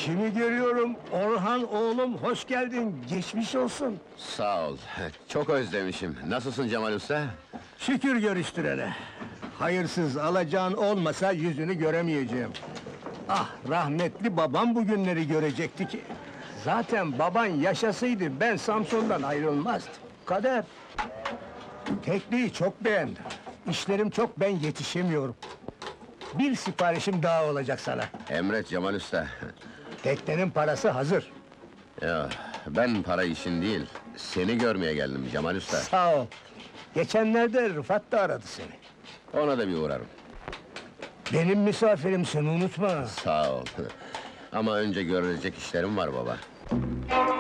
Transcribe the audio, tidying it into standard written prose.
Kimi görüyorum? Orhan oğlum, hoş geldin. Geçmiş olsun. Sağ ol. Çok özlemişim. Nasılsın Cemal Usta? Şükür görüştürene. Hayırsız alacağın olmasa yüzünü göremeyeceğim. Ah, rahmetli babam bu günleri görecekti ki. Zaten baban yaşasaydı ben Samsun'dan ayrılmazdım. Kader. Tekneyi çok beğendim. İşlerim çok, ben yetişemiyorum. Bir siparişim daha olacak sana. Emret Cemal Usta. Teknenin parası hazır. Ya, ben para işin değil, seni görmeye geldim Cemal Usta. Sağ ol. Geçenlerde Rıfat da aradı seni. Ona da bir uğrarım. Benim misafirimsin, unutma. Sağ ol. Ama önce görülecek işlerim var baba.